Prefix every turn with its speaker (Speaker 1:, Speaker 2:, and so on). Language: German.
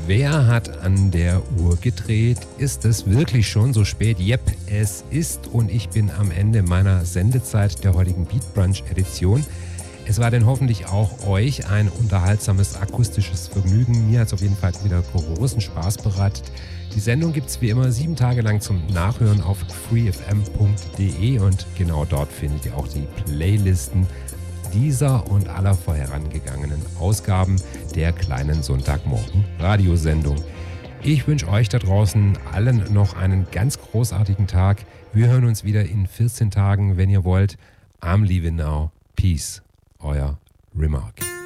Speaker 1: Wer hat an der Uhr gedreht? Ist es wirklich schon so spät? Yep, es ist und ich bin am Ende meiner Sendezeit der heutigen Beat Brunch Edition. Es war denn hoffentlich auch euch ein unterhaltsames akustisches Vergnügen. Mir hat es auf jeden Fall wieder großen Spaß bereitet. Die Sendung gibt es wie immer 7 Tage lang zum Nachhören auf freefm.de und genau dort findet ihr auch die Playlisten dieser und aller vorherangegangenen Ausgaben der kleinen Sonntagmorgen-Radiosendung. Ich wünsche euch da draußen allen noch einen ganz großartigen Tag. Wir hören uns wieder in 14 Tagen, wenn ihr wollt. I'm leaving now. Peace. Euer Remark.